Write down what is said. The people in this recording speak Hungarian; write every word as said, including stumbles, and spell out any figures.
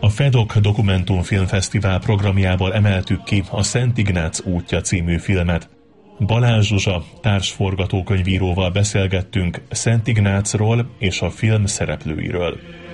A Fedok Dokumentumfilmfesztivál programjából emeltük ki a Szent Ignác útja című filmet. Balázs Zsuzsa társforgatókönyvíróval beszélgettünk Szent Ignácról és a film szereplőiről.